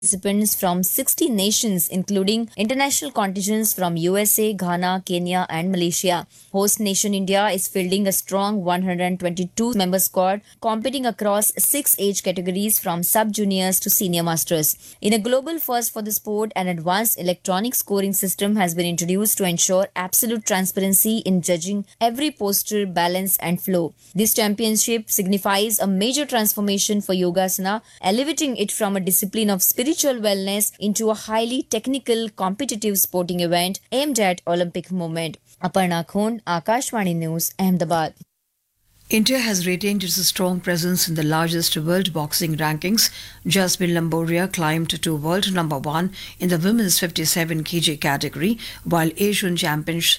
participants from 60 nations, including international contingents from USA, Ghana, Kenya, and Malaysia. Host nation India is fielding a strong 122 member squad, competing across six age categories from sub juniors to senior masters. In a global first for the sport, an advanced electronic scoring system has been introduced to ensure absolute transparency in judging every posture, balance, and flow. This championship signifies a major transformation for Yogasana, elevating it from a discipline of spiritual wellness into a highly technical, competitive sporting event aimed at Olympic movement. Aparna Khond, Akashvani News, Ahmedabad. India has retained its strong presence in the largest world boxing rankings. Jasmine Lamboria climbed to world number one in the women's 57 kg category, while Asian champions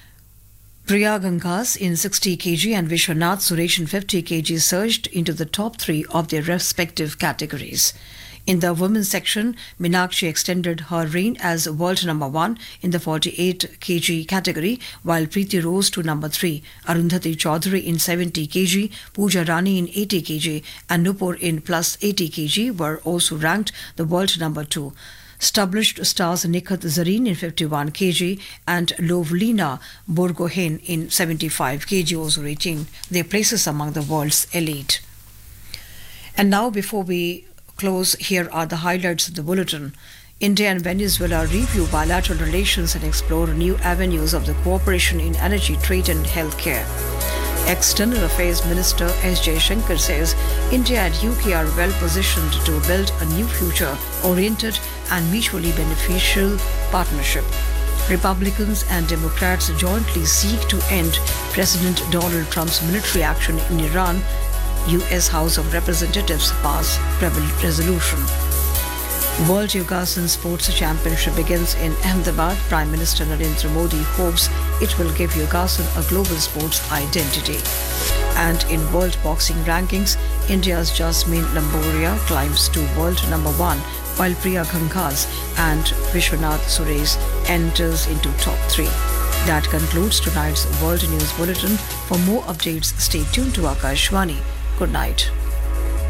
Priya Gangas in 60 kg and Vishwanath Suresh in 50 kg surged into the top three of their respective categories. In the women's section, Meenakshi extended her reign as world number one in the 48 kg category, while Preeti rose to number three. Arundhati Chaudhary in 70 kg, Pooja Rani in 80 kg, and Nupur in plus 80 kg were also ranked the world number two. Established stars Nikhat Zareen in 51 kg and Lovlina Borgohain in 75 kg also reaching their places among the world's elite. And now, before we close, here are the highlights of the bulletin. India and Venezuela review bilateral relations and explore new avenues of the cooperation in energy, trade and healthcare. External Affairs Minister S. Jaishankar says India and UK are well positioned to build a new future-oriented and mutually beneficial partnership. Republicans and Democrats jointly seek to end President Donald Trump's military action in Iran. US House of Representatives pass resolution. World Yogasan Sports Championship begins in Ahmedabad. Prime Minister Narendra Modi hopes it will give Yogasan a global sports identity. And in World Boxing Rankings, India's Jasmine Lamboria climbs to world number one, while Priya Gangas and Vishwanath Suresh enters into top three. That concludes tonight's World News Bulletin. For more updates, stay tuned to Akashvani. Good night.